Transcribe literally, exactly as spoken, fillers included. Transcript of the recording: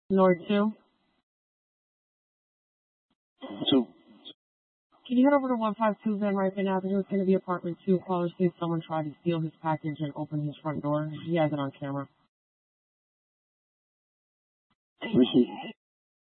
Nord two. Two. Can you head over to one five two Van Rypen Avenue? It's going to be apartment two. Caller says someone tried to steal his package and open his front door. He has it on camera. Receive.